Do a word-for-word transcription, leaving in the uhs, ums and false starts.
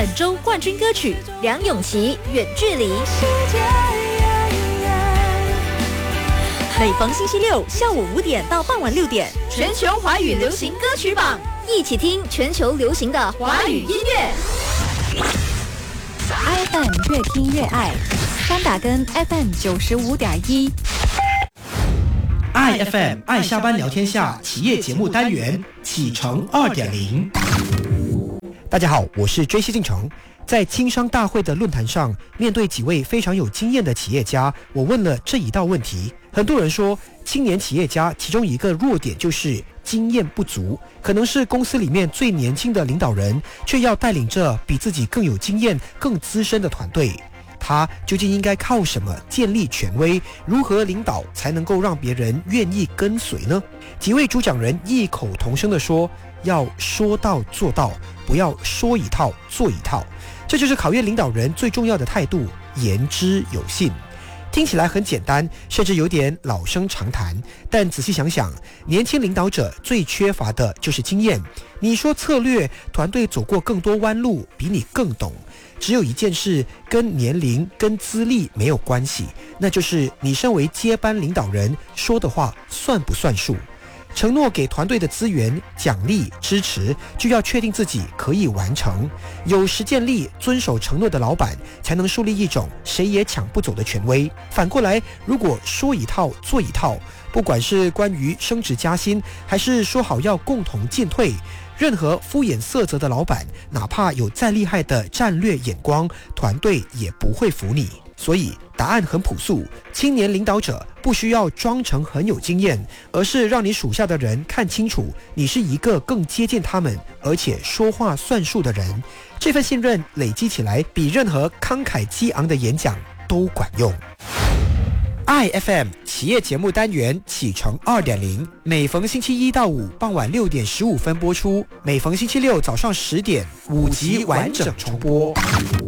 本周冠军歌曲梁咏琪《远距离》。每逢星期六下午五点到傍晚六点，全球华语流行歌曲榜，一起听全球流行的华语音乐。 F M 越听越爱，三打根 F M 九十五点一。 爱 F M 爱下班聊天下企业节目单元启程 二点零。大家好，我是 J C 进程。在青商大会的论坛上，面对几位非常有经验的企业家，我问了这一道问题。很多人说，青年企业家其中一个弱点就是经验不足，可能是公司里面最年轻的领导人，却要带领着比自己更有经验、更资深的团队。他究竟应该靠什么建立权威？如何领导才能够让别人愿意跟随呢？几位主讲人异口同声地说，要说到做到，不要说一套做一套。这就是考验领导人最重要的态度，言之有信。听起来很简单，甚至有点老生常谈，但仔细想想，年轻领导者最缺乏的就是经验。你说策略，团队走过更多弯路，比你更懂。只有一件事跟年龄、跟资历没有关系，那就是你身为接班领导人说的话算不算数。承诺给团队的资源、奖励、支持，就要确定自己可以完成。有实践力、遵守承诺的老板，才能树立一种谁也抢不走的权威。反过来，如果说一套做一套，不管是关于升职加薪，还是说好要共同进退，任何敷衍塞责的老板，哪怕有再厉害的战略眼光，团队也不会服你。所以答案很朴素，青年领导者不需要装成很有经验，而是让你属下的人看清楚，你是一个更接近他们，而且说话算数的人。这份信任累积起来，比任何慷慨激昂的演讲都管用。I F M 企业节目单元启程 二点零， 每逢星期一到五傍晚六点十五分播出，每逢星期六早上十点五集完整重播。